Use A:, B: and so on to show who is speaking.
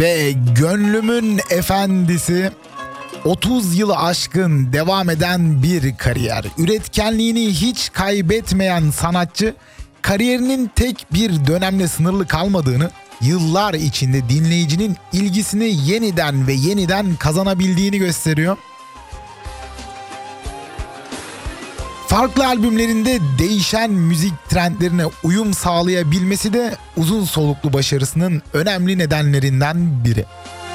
A: Ve gönlümün efendisi, 30 yılı aşkın devam eden bir kariyer. Üretkenliğini hiç kaybetmeyen sanatçı, kariyerinin tek bir dönemle sınırlı kalmadığını, yıllar içinde dinleyicinin ilgisini yeniden ve yeniden kazanabildiğini gösteriyor. Farklı albümlerinde değişen müzik trendlerine uyum sağlayabilmesi de uzun soluklu başarısının önemli nedenlerinden biri.